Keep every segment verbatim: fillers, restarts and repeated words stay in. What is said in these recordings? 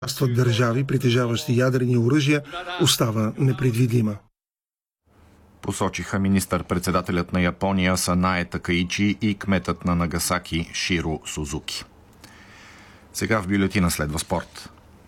участват държави, притежаващи ядрени оръжия, остава непредвидима. Посочиха министър-председателят на Япония Санае Такаичи и кметът на Нагасаки Широ Сузуки. Сега в бюлетина следва спорт.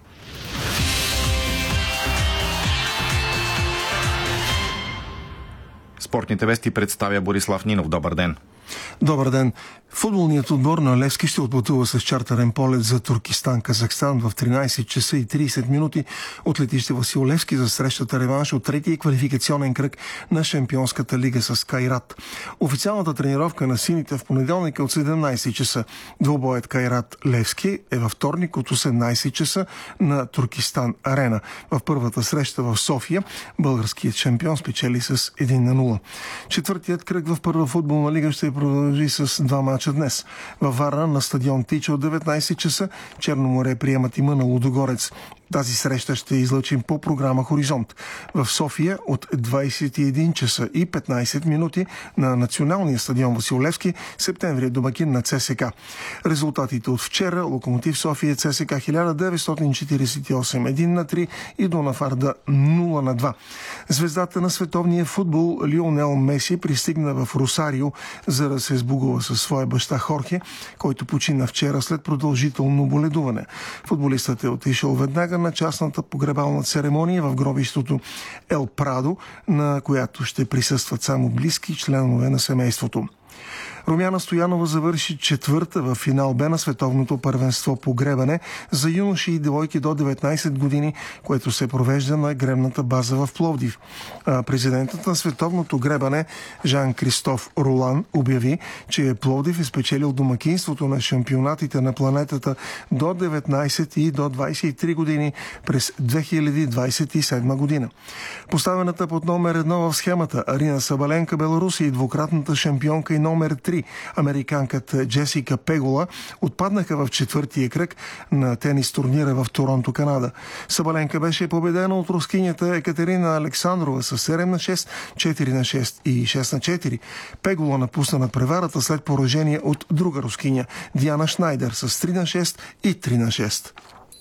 Спортните вести представя Борислав Нинов. Добър ден! Добър ден! Футболният отбор на Левски ще отпътува с чартърен полет за Туркестан, Казахстан в тринайсет часа и трийсет минути от летище Васил Левски за срещата реванш от третия квалификационен кръг на Шампионската лига с Кайрат. Официалната тренировка на сините в понеделник е от седемнайсет часа. Двубоят Кайрат Левски е във вторник от осемнайсет часа на Туркестан арена. В първата среща в София българският шампион спечели с едно на нула. Четвъртият кръг в първа футболна лига ще продължи с два мача днес. Във Варна на стадион Тича от деветнайсет часа Черно море приема тима на Лудогорец. Тази среща ще излъчим по програма Хоризонт. В София от двайсет и един часа и петнайсет минути на националния стадион Васил Левски Септември е домакин на ЦСКА. Резултатите от вчера: Локомотив София ЦСКА хиляда деветстотин четирийсет и осем едно на три и Дунав Арда нула на два. Звездата на световния футбол Лионел Меси пристигна в Росарио, за да се сбогува със своя баща Хорхе, който почина вчера след продължително боледуване. Футболистът е отишъл веднага на частната погребална церемония в гробището Ел Прадо, на която ще присъстват само близки членове на семейството. Румяна Стоянова завърши четвърта в финал Б на световното първенство по гребане за юноши и девойки до деветнайсет години, което се провежда на гребната база в Пловдив. Президентът на световното гребане Жан-Кристоф Ролан обяви, че Пловдив е спечелил домакинството на шампионатите на планетата до деветнайсет и до двайсет и три години през две хиляди двайсет и седма година. Поставената под номер едно в схемата Арина Сабаленка, Беларуси, и двукратната шампионка и номер три американката Джесика Пегула отпаднаха в четвъртия кръг на тенис турнира в Торонто, Канада. Сабаленка беше победена от рускинята Екатерина Александрова с седем на шест, четири на шест и шест на четири. Пегула напусна на преварата след поражение от друга рускиня Диана Шнайдер с три на шест и три на шест.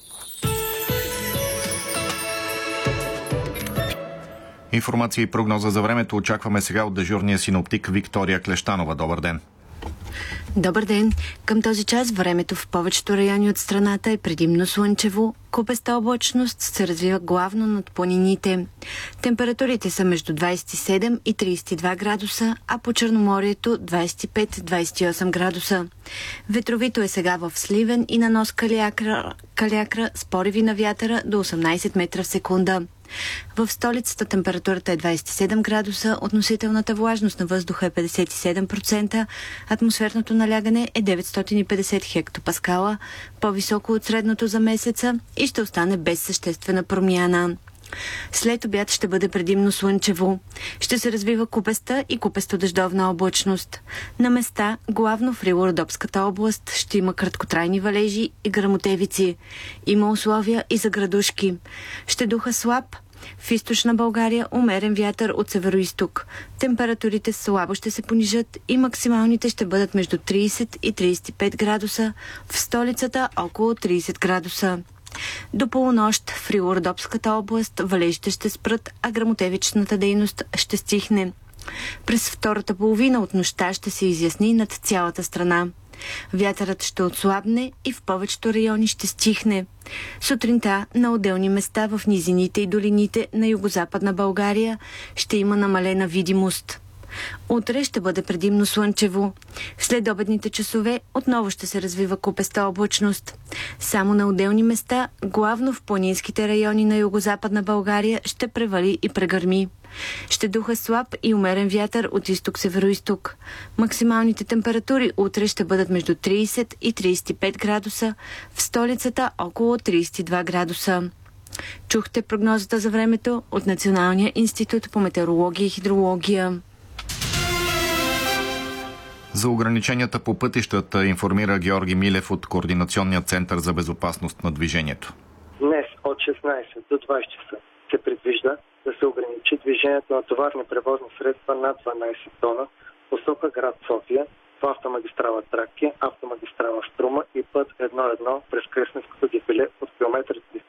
Информация и прогноза за времето очакваме сега от дежурния синоптик Виктория Клещанова. Добър ден! Добър ден! Към този час времето в повечето райони от страната е предимно слънчево. Купеста облачност се развива главно над планините. Температурите са между двайсет и седем и трийсет и два градуса, а по Черноморието двайсет и пет до двайсет и осем градуса. Ветровито е сега в Сливен и на нос Калиакра, Калиакра с пориви на вятъра до осемнайсет метра в секунда. В столицата температурата е двайсет и седем градуса, относителната влажност на въздуха е петдесет и седем процента, атмосферното налягане е деветстотин и петдесет хектопаскала, по-високо от средното за месеца и ще остане без съществена промяна. След обяд ще бъде предимно слънчево. Ще се развива купеста и купесто-дъждовна облачност. На места, главно в Рило-Родопската област, ще има краткотрайни валежи и гръмотевици. Има условия и за градушки. Ще духа слаб. В източна България умерен вятър от североизток. Температурите слабо ще се понижат и максималните ще бъдат между трийсет и трийсет и пет градуса, в столицата около трийсет градуса. До полунощ в Рило-Родопската област валежите ще спрат, а гръмотевичната дейност ще стихне. През втората половина от нощта ще се изясни над цялата страна. Вятърът ще отслабне и в повечето райони ще стихне. Сутринта на отделни места в низините и долините на югозападна България ще има намалена видимост. Утре ще бъде предимно слънчево. След обедните часове отново ще се развива купеста облачност. Само на отделни места, главно в планинските райони на югозападна България, ще превали и прегърми. Ще духа слаб и умерен вятър от изток-североизток. Максималните температури утре ще бъдат между трийсет и трийсет и пет градуса, в столицата около трийсет и два градуса. Чухте прогнозата за времето от Националния институт по метеорология и хидрология. За ограниченията по пътищата информира Георги Милев от Координационния център за безопасност на движението. Днес от шестнайсет до двайсет часа се предвижда да се ограничи движението на товарни превозни средства над дванайсет тона посока град София по автомагистрала Тракия, автомагистрала Струма и път едно едно през Кресненското дефиле от километър